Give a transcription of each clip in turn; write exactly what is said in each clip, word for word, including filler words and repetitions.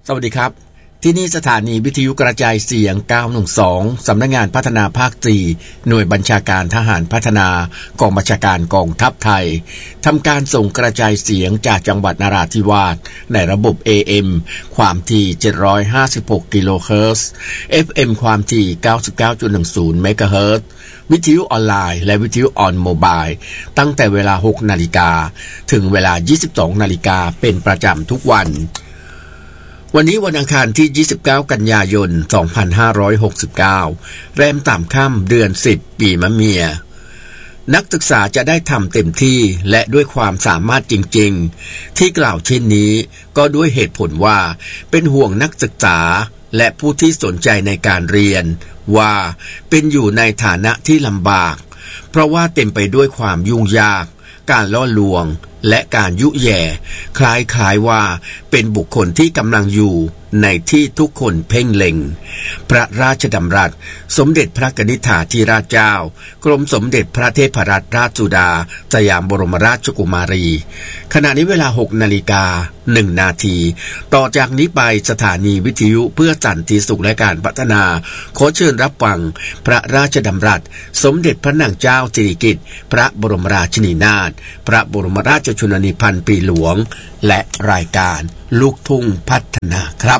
สวัสดีครับที่นี่สถานีวิทยุกระจายเสียงเก้าหนึ่งสองสำนักงานพัฒนาภาคสี่หน่วยบัญชาการทหารพัฒนากองบัญชาการกองทัพไทยทำการส่งกระจายเสียงจากจังหวัดนราธิวาสในระบบ เอ เอ็ม ความถี่เจ็ดร้อยห้าสิบหกกิโลเฮิรตซ์ เอฟ เอ็ม ความถี่ เก้าสิบเก้าจุดหนึ่งศูนย์ เมกะเฮิรตซ์วิทยุออนไลน์และวิทยุออนโมบายตั้งแต่เวลา หกนาฬิกาถึงเวลา ยี่สิบสองนาฬิกาเป็นประจำทุกวันวันนี้วันอังคารที่ยี่สิบเก้ากันยายนสองพันห้าร้อยหกสิบเก้าแรมต่ำค่ำเดือนสิบปีมะเมียนักศึกษาจะได้ทำเต็มที่และด้วยความสามารถจริงๆที่กล่าวเช่นนี้ก็ด้วยเหตุผลว่าเป็นห่วงนักศึกษาและผู้ที่สนใจในการเรียนว่าเป็นอยู่ในฐานะที่ลำบากเพราะว่าเต็มไปด้วยความยุ่งยากการล่อลวงและการยุแย่คล้ายๆว่าเป็นบุคคลที่กำลังอยู่ในที่ทุกคนเพ่งเล็งพระราชดำรัสสมเด็จพระกนิษฐาธิราชเจ้ากรมสมเด็จพระเทพรัตนราชสุดาสยามบรมราชกุมารีขณะนี้เวลา หกนาฬิกาหนึ่งนาทีต่อจากนี้ไปสถานีวิทยุเพื่อสันติสุขและการพัฒนาขอเชิญรับฟังพระราชดำรัสสมเด็จพระนางเจ้าสิริกิติ์พระบรมราชินีนาถพระบรมราชชนนีพันปีหลวงและรายการลูกทุ่งพัฒนาครับ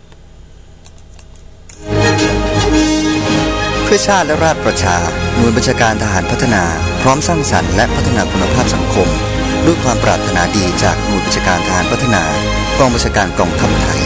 เพื่อชาติและราษฎร์ประชาหน่วยบัญชาการทหารพัฒนาพร้อมสร้างสรรค์และพัฒนาคุณภาพสังคมด้วยความปรารถนาดีจากหน่วยบัญชาการทหารพัฒนากองบัญชาการกองทัพไทย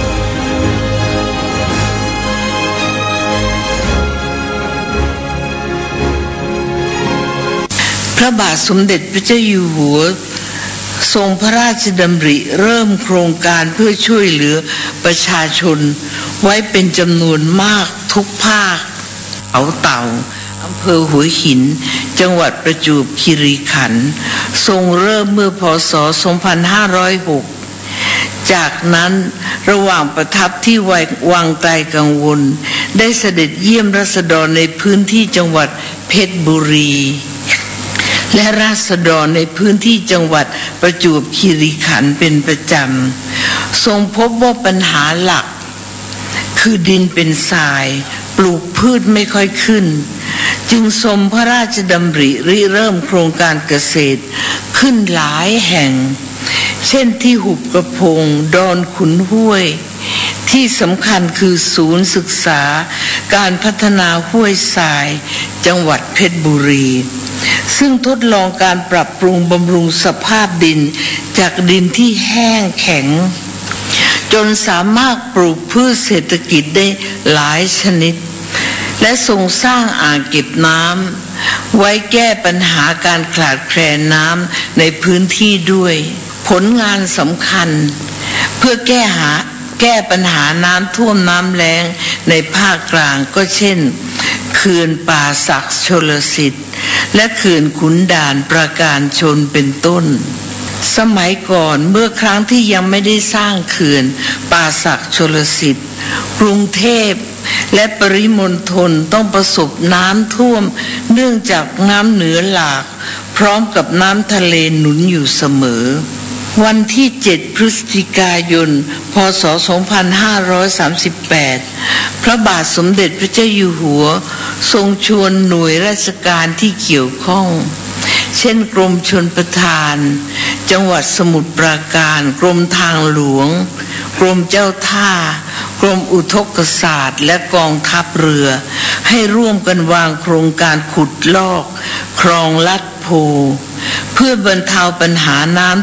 พระบาทสมเด็จพระเจ้าอยู่หัวทรงพระราชดำริเริ่มโครงการเพื่อช่วยเหลือประชาชนไว้เป็นจำนวนมากทุกภาคเอาเต่าอำเภอหัวหินจังหวัดประจวบคีรีขันธ์ทรงเริ่มเมื่อพ.ศ. สองพันห้าร้อยหกจากนั้นระหว่างประทับที่วังไตรกังวลได้เสด็จเยี่ยมราษฎรในพื้นที่จังหวัดเพชรบุรีและราษฎรในพื้นที่จังหวัดประจวบคีรีขันธ์เป็นประจำทรงพบว่าปัญหาหลักคือดินเป็นทรายปลูกพืชไม่ค่อยขึ้นจึงทรงพระราชดำริริเริ่มโครงการเกษตรขึ้นหลายแห่งเช่นที่หุบกระพงดอนขุนห้วยที่สำคัญคือศูนย์ศึกษาการพัฒนาห้วยทรายจังหวัดเพชรบุรีซึ่งทดลองการปรับปรุงบำรุงสภาพดินจากดินที่แห้งแข็งจนสามารถปลูกพืชเศรษฐกิจได้หลายชนิดและทรงสร้างอ่างเก็บน้ำไว้แก้ปัญหาการขาดแคลนน้ำในพื้นที่ด้วยผลงานสำคัญเพื่อแก้หาแก้ปัญหาน้ำท่วมน้ำแล้งในภาคกลางก็เช่นเขื่อนป่าสักชลสิทธิ์และเขื่อนขุนด่านประการชนเป็นต้นสมัยก่อนเมื่อครั้งที่ยังไม่ได้สร้างเขื่อนป่าสักชลสิทธิ์กรุงเทพและปริมณฑลต้องประสบน้ำท่วมเนื่องจากน้ำเหนือหลากพร้อมกับน้ำทะเลหนุนอยู่เสมอวันที่เจ็ดพฤศจิกายนพ.ศ. สองพันห้าร้อยสามสิบแปดพระบาทสมเด็จพระเจ้าอยู่หัวทรงชวนหน่วยราชการที่เกี่ยวข้องเช่นกรมชลประทานจังหวัดสมุทรปราการกรมทางหลวงกรมเจ้าท่ากรมอุทกศาสตร์และกองทัพเรือให้ร่วมกันวางโครงการขุดลอกคลองลัดโพเพื่อบรรเทาปัญหาน้ำ